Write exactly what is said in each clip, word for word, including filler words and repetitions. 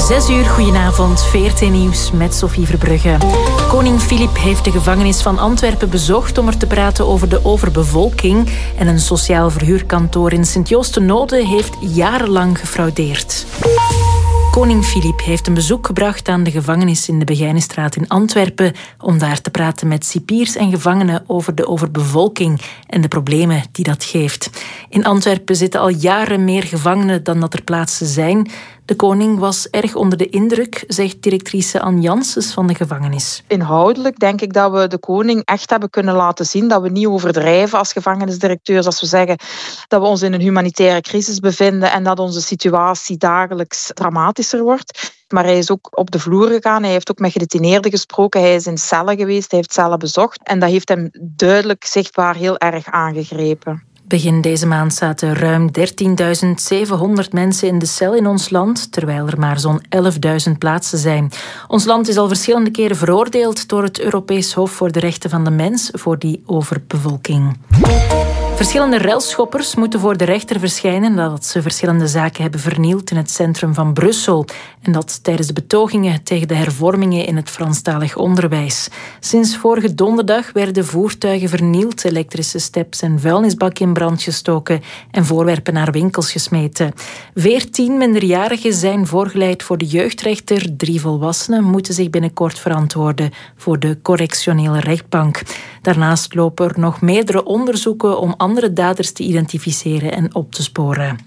Zes uur, goedenavond, V R T Nieuws met Sophie Verbrugge. Koning Filip heeft de gevangenis van Antwerpen bezocht om er te praten over de overbevolking. En een sociaal verhuurkantoor in Sint-Joost-de-Noode heeft jarenlang gefraudeerd. Koning Filip heeft een bezoek gebracht aan de gevangenis in de Begijnenstraat in Antwerpen om daar te praten met cipiers en gevangenen over de overbevolking en de problemen die dat geeft. In Antwerpen zitten al jaren meer gevangenen dan dat er plaatsen zijn. De koning was erg onder de indruk, zegt directrice Anne Janssens van de gevangenis. Inhoudelijk denk ik dat we de koning echt hebben kunnen laten zien dat we niet overdrijven als gevangenisdirecteurs als we zeggen dat we ons in een humanitaire crisis bevinden en dat onze situatie dagelijks dramatischer wordt. Maar hij is ook op de vloer gegaan, hij heeft ook met gedetineerden gesproken, hij is in cellen geweest, hij heeft cellen bezocht en dat heeft hem duidelijk zichtbaar heel erg aangegrepen. Begin deze maand zaten ruim dertienduizend zevenhonderd mensen in de cel in ons land, terwijl er maar zo'n elfduizend plaatsen zijn. Ons land is al verschillende keren veroordeeld door het Europees Hof voor de Rechten van de Mens voor die overbevolking. Verschillende relschoppers moeten voor de rechter verschijnen nadat ze verschillende zaken hebben vernield in het centrum van Brussel. En dat tijdens de betogingen tegen de hervormingen in het Franstalig onderwijs. Sinds vorige donderdag werden voertuigen vernield, elektrische steps en vuilnisbakken in brand gestoken en voorwerpen naar winkels gesmeten. Veertien minderjarigen zijn voorgeleid voor de jeugdrechter. Drie volwassenen moeten zich binnenkort verantwoorden voor de correctionele rechtbank. Daarnaast lopen er nog meerdere onderzoeken om andere daders te identificeren en op te sporen.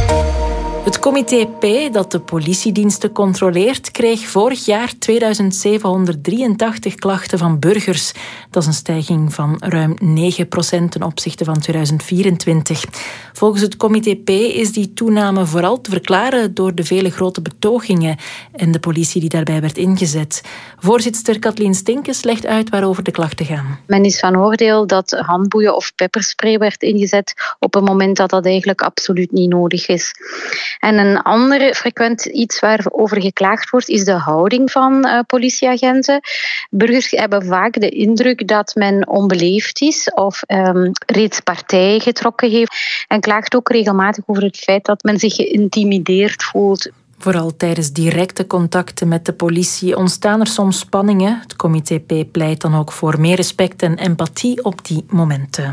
Het comité P, dat de politiediensten controleert, kreeg vorig jaar tweeduizend zevenhonderddrieëntachtig klachten van burgers. Dat is een stijging van ruim negen procent ten opzichte van tweeduizend vierentwintig. Volgens het comité P is die toename vooral te verklaren door de vele grote betogingen en de politie die daarbij werd ingezet. Voorzitster Kathleen Stinkes legt uit waarover de klachten gaan. Men is van oordeel dat handboeien of pepperspray werd ingezet op een moment dat dat eigenlijk absoluut niet nodig is. En een ander frequent iets waarover geklaagd wordt, is de houding van uh, politieagenten. Burgers hebben vaak de indruk dat men onbeleefd is of um, reeds partij getrokken heeft. En klaagt ook regelmatig over het feit dat men zich geïntimideerd voelt. Vooral tijdens directe contacten met de politie ontstaan er soms spanningen. Het comité P pleit dan ook voor meer respect en empathie op die momenten.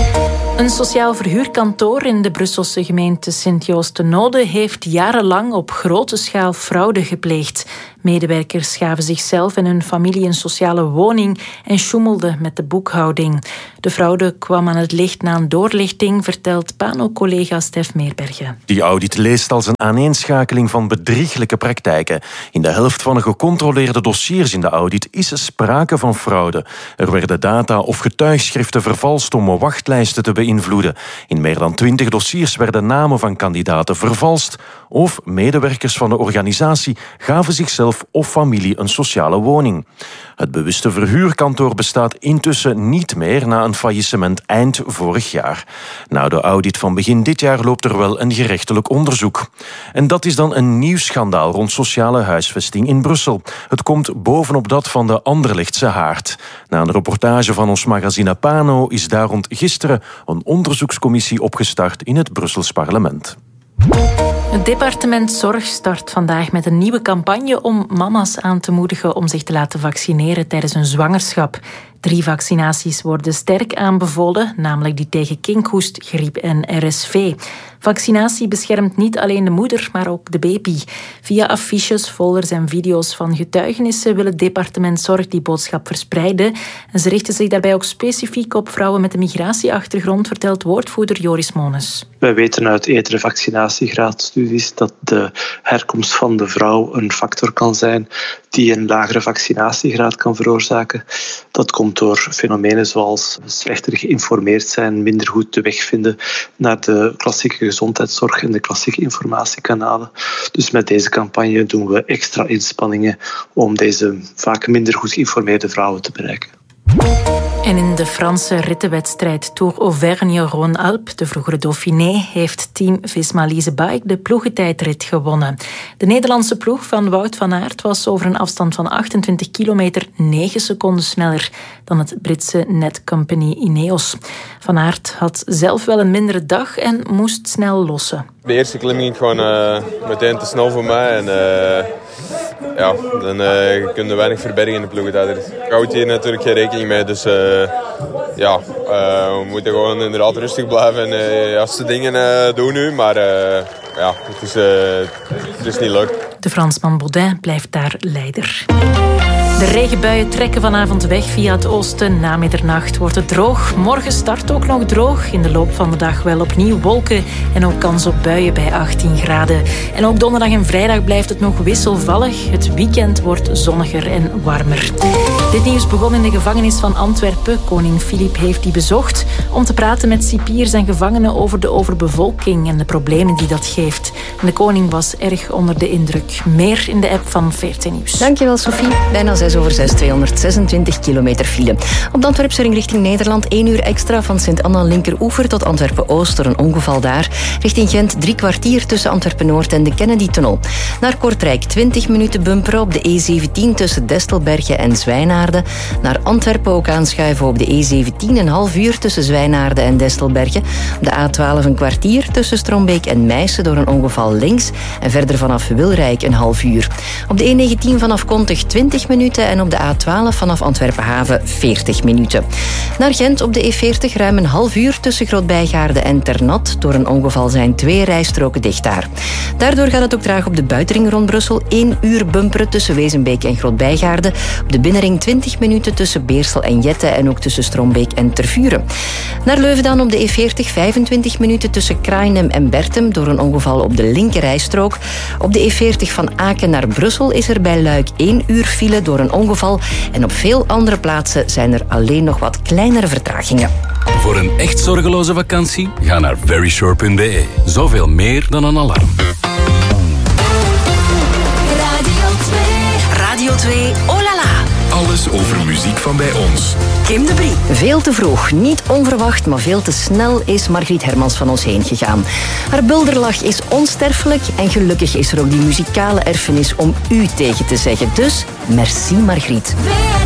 Een sociaal verhuurkantoor in de Brusselse gemeente Sint-Joost-de-Noode heeft jarenlang op grote schaal fraude gepleegd. Medewerkers gaven zichzelf en hun familie een sociale woning en sjoemelden met de boekhouding. De fraude kwam aan het licht na een doorlichting, vertelt Pano-collega Stef Meerbergen. Die audit leest als een aaneenschakeling van bedrieglijke praktijken. In de helft van de gecontroleerde dossiers in de audit is er sprake van fraude. Er werden data of getuigschriften vervalst om wachtlijsten te beïnvloeden. In meer dan twintig dossiers werden namen van kandidaten vervalst of medewerkers van de organisatie gaven zichzelf of familie een sociale woning. Het bewuste verhuurkantoor bestaat intussen niet meer na een faillissement eind vorig jaar. Na de audit van begin dit jaar loopt er wel een gerechtelijk onderzoek. En dat is dan een nieuw schandaal rond sociale huisvesting in Brussel. Het komt bovenop dat van de Anderlechtse Haard. Na een reportage van ons magazine Pano is daar rond gisteren een onderzoekscommissie opgestart in het Brussels parlement. Het departement Zorg start vandaag met een nieuwe campagne om mama's aan te moedigen om zich te laten vaccineren tijdens hun zwangerschap. Drie vaccinaties worden sterk aanbevolen, namelijk die tegen kinkhoest, griep en R S V. Vaccinatie beschermt niet alleen de moeder, maar ook de baby. Via affiches, folders en video's van getuigenissen wil het departement Zorg die boodschap verspreiden. En ze richten zich daarbij ook specifiek op vrouwen met een migratieachtergrond, vertelt woordvoerder Joris Mones. Wij weten uit eerdere vaccinatiegraadstudies dat de herkomst van de vrouw een factor kan zijn die een lagere vaccinatiegraad kan veroorzaken. Dat komt door fenomenen zoals slechter geïnformeerd zijn, minder goed de weg vinden naar de klassieke gezondheidszorg en de klassieke informatiekanalen. Dus met deze campagne doen we extra inspanningen om deze vaak minder goed geïnformeerde vrouwen te bereiken. En in de Franse rittenwedstrijd Tour Auvergne-Rhône-Alpes, de vroegere Dauphiné, heeft team Visma-Lease Bike de ploegentijdrit gewonnen. De Nederlandse ploeg van Wout van Aert was over een afstand van achtentwintig kilometer negen seconden sneller dan het Britse Netcompany Ineos. Van Aert had zelf wel een mindere dag en moest snel lossen. De eerste klim ging gewoon uh, meteen te snel voor mij en uh, ja, dan uh, kun je weinig verbergen in de ploegentijdrit. Ik houd hier natuurlijk geen rekening mee, dus uh, ja, uh, we moeten gewoon inderdaad rustig blijven en uh, juiste dingen uh, doen nu, maar uh, ja, het is, uh, het is niet leuk. De Fransman Baudin blijft daar leider. De regenbuien trekken vanavond weg via het oosten. Na middernacht wordt het droog. Morgen start ook nog droog. In de loop van de dag wel opnieuw wolken en ook kans op buien bij achttien graden. En ook donderdag en vrijdag blijft het nog wisselvallig. Het weekend wordt zonniger en warmer. Dit nieuws begon in de gevangenis van Antwerpen. Koning Filip heeft die bezocht om te praten met cipiers en gevangenen over de overbevolking en de problemen die dat geeft. En de koning was erg onder de indruk. Meer in de app van V R T Nieuws. Dankjewel, Sophie. Bijna zes over zes, tweehonderdzesentwintig kilometer file. Op de Antwerpse ring richting Nederland één uur extra van Sint-Anna linkeroever tot Antwerpen-Oost door een ongeval daar. Richting Gent drie kwartier tussen Antwerpen-Noord en de Kennedy-tunnel. Naar Kortrijk twintig minuten bumperen op de E zeventien tussen Destelbergen en Zwijnaarden. Naar Antwerpen ook aanschuiven op de E zeventien een half uur tussen Zwijnaarden en Destelbergen. Op de A twaalf een kwartier tussen Strombeek en Meissen door een ongeval links. En verder vanaf Wilrijk een half uur. Op de E negentien vanaf Kontig twintig minuten en op de A twaalf vanaf Antwerpen-Haven veertig minuten. Naar Gent op de E veertig ruim een half uur tussen Grootbijgaarden en Ternat. Door een ongeval zijn twee rijstroken dicht daar. Daardoor gaat het ook traag op de buitenring rond Brussel. één uur bumperen tussen Wezenbeek en Grootbijgaarden. Op de binnenring twintig minuten tussen Beersel en Jette en ook tussen Strombeek en Tervuren. Naar Leuven dan op de E veertig vijfentwintig minuten tussen Krainem en Bertem door een ongeval op de linkerrijstrook. Op de E veertig van Aken naar Brussel is er bij Luik één uur file door een ongeval en op veel andere plaatsen zijn er alleen nog wat kleinere vertragingen. Voor een echt zorgeloze vakantie, ga naar veryshore punt b e. Zoveel meer dan een alarm. Radio twee. Radio twee, oh la la. Alles over muziek van bij ons. Kim de Brie. Veel te vroeg, niet onverwacht, maar veel te snel is Margriet Hermans van ons heen gegaan. Haar bulderlach is onsterfelijk en gelukkig is er ook die muzikale erfenis om u tegen te zeggen. Dus merci Margriet.